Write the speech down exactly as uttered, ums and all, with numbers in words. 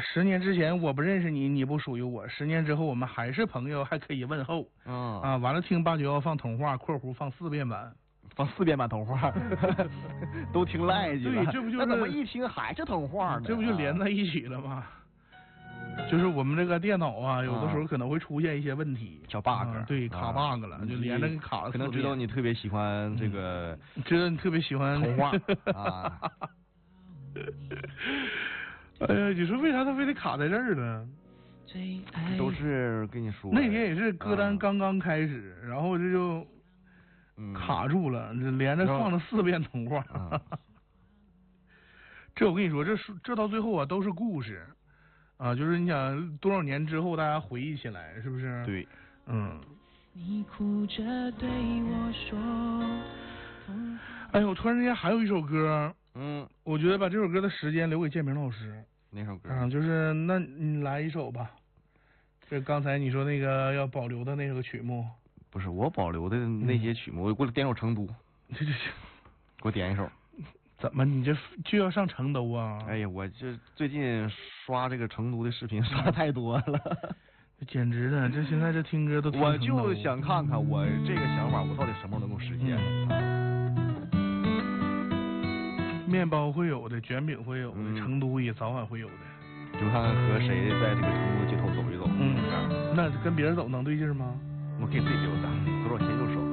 十年之前我不认识你，你不属于我。十年之后我们还是朋友，还可以问候。 嗯啊，完了听八九幺放童话（括弧放四遍版）。 放四遍版童话，都听赖去了。 对，这不就是那怎么一听还是童话呢？ 这不就连在一起了吗？就是我们这个电脑啊，有的时候可能会出现一些问题， 小 bug， 啊、对，卡 bug 了，啊、就连着卡了。 可能知道你特别喜欢这个， 嗯、知道你特别喜欢童话啊。 哎呀，你说为啥他非得卡在这儿呢？ 都是跟你说， 那天也是歌单刚刚开始，啊、然后这就卡住了，这、嗯、连着放了四遍童话。啊、这我跟你说，这这到最后啊都是故事。啊，就是你想多少年之后，大家回忆起来，是不是？ 对， 嗯。你哭着对我说。哎呦，我突然之间还有一首歌， 嗯， 我觉得把这首歌的时间留给建明老师。 哪首歌？ 啊，就是那你来一首吧。这刚才你说那个要保留的那个曲目。 不是我保留的那些曲目，我给我点首《成都》。 这这这， 给我点一首。 怎么你这就要上成都啊？ 哎呀，我这最近刷这个成都的视频刷太多了， 简直了！这现在这听歌都听我就想看看我这个想法，我到底什么时候能够实现？ 嗯、面包会有的，卷饼会有的，嗯、成都也早晚会有的。 就看看和谁在这个成都街头走一走。 嗯，那跟别人走能对劲吗？ 我可以自己溜达，多少钱就收。